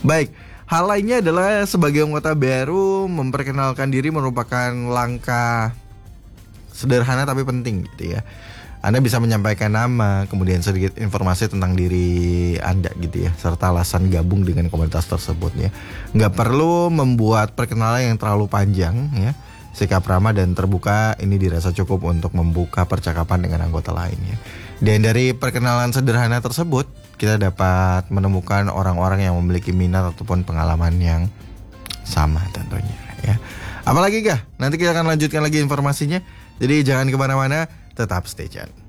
Baik, hal lainnya adalah sebagai anggota baru memperkenalkan diri merupakan langkah sederhana tapi penting gitu ya. Anda bisa menyampaikan nama, kemudian sedikit informasi tentang diri Anda gitu ya, serta alasan gabung dengan komunitas tersebut ya. Nggak perlu membuat perkenalan yang terlalu panjang ya. Sikap ramah dan terbuka ini dirasa cukup untuk membuka percakapan dengan anggota lainnya. Dan dari perkenalan sederhana tersebut, kita dapat menemukan orang-orang yang memiliki minat ataupun pengalaman yang sama tentunya ya. Apalagi kah? Nanti kita akan lanjutkan lagi informasinya. Jadi jangan kemana-mana, tetap stay tune.